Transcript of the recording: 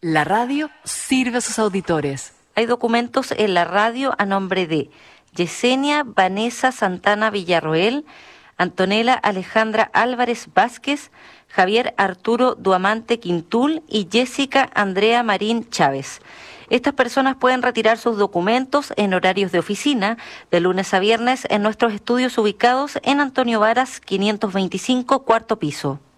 La radio sirve a sus auditores. Hay documentos en la radio a nombre de Yesenia Vanessa Santana Villarroel, Antonella Alejandra Álvarez Vázquez, Javier Arturo Duamante Quintul y Jessica Andrea Marín Chávez. Estas personas pueden retirar sus documentos en horarios de oficina, de lunes a viernes, en nuestros estudios ubicados en Antonio Varas 525, cuarto piso.